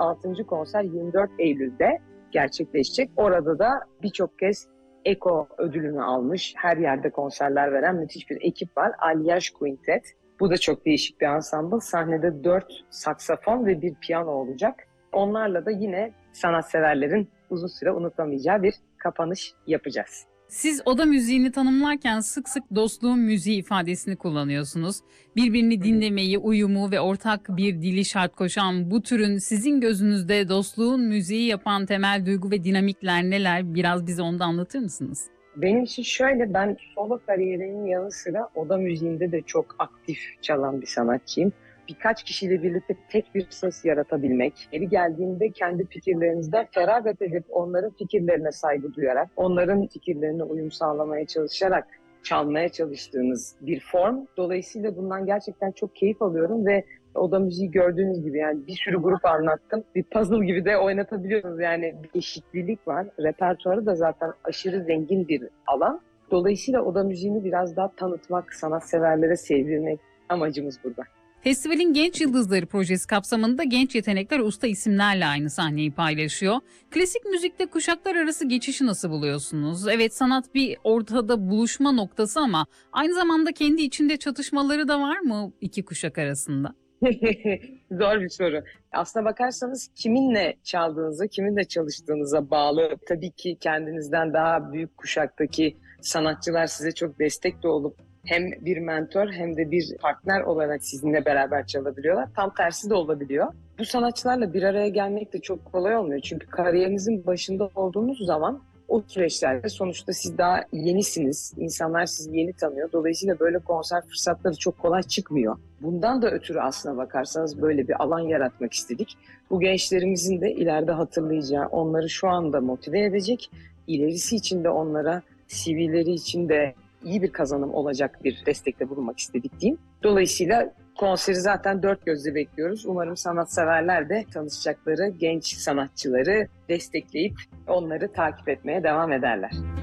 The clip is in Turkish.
6. konser 24 Eylül'de gerçekleşecek. Orada da birçok kez Eko ödülünü almış, her yerde konserler veren müthiş bir ekip var. Alyaş Quintet. Bu da çok değişik bir ansambl. Sahnede 4 saksafon ve bir piyano olacak. Onlarla da yine sanatseverlerin uzun süre unutamayacağı bir kapanış yapacağız. Siz oda müziğini tanımlarken sık sık dostluğun müziği ifadesini kullanıyorsunuz. Birbirini dinlemeyi, uyumu ve ortak bir dili şart koşan bu türün sizin gözünüzde dostluğun müziği yapan temel duygu ve dinamikler neler? Biraz bize onu da anlatır mısınız? Benim için şöyle, ben solo kariyerimin yanı sıra oda müziğinde de çok aktif çalan bir sanatçıyım. Birkaç kişiyle birlikte tek bir ses yaratabilmek, yeri geldiğinde kendi fikirlerinizden feragat edip onların fikirlerine saygı duyarak, onların fikirlerine uyum sağlamaya çalışarak çalmaya çalıştığınız bir form. Dolayısıyla bundan gerçekten çok keyif alıyorum ve oda müziği gördüğünüz gibi yani bir sürü grup anlattım. Bir puzzle gibi de oynatabiliyorsunuz, yani bir eşitlilik var. Repertuarı da zaten aşırı zengin bir alan. Dolayısıyla oda müziğini biraz daha tanıtmak, sanatseverlere sevdirmek amacımız burada. Festivalin Genç Yıldızları projesi kapsamında genç yetenekler usta isimlerle aynı sahneyi paylaşıyor. Klasik müzikte kuşaklar arası geçişi nasıl buluyorsunuz? Evet, sanat bir ortada buluşma noktası ama aynı zamanda kendi içinde çatışmaları da var mı iki kuşak arasında? Zor bir soru. Aslına bakarsanız kiminle çaldığınıza, kiminle çalıştığınıza bağlı. Tabii ki kendinizden daha büyük kuşaktaki sanatçılar size çok destek de olup hem bir mentor hem de bir partner olarak sizinle beraber çalabiliyorlar. Tam tersi de olabiliyor. Bu sanatçılarla bir araya gelmek de çok kolay olmuyor. Çünkü kariyerinizin başında olduğunuz zaman o süreçlerde sonuçta siz daha yenisiniz. İnsanlar sizi yeni tanıyor. Dolayısıyla böyle konser fırsatları çok kolay çıkmıyor. Bundan da ötürü aslına bakarsanız böyle bir alan yaratmak istedik. Bu gençlerimizin de ileride hatırlayacağı, onları şu anda motive edecek, ilerisi için de onlara, CV'leri için de iyi bir kazanım olacak bir destekte bulunmak istedik diyeyim. Dolayısıyla konseri zaten dört gözle bekliyoruz. Umarım sanatseverler de tanışacakları genç sanatçıları destekleyip onları takip etmeye devam ederler.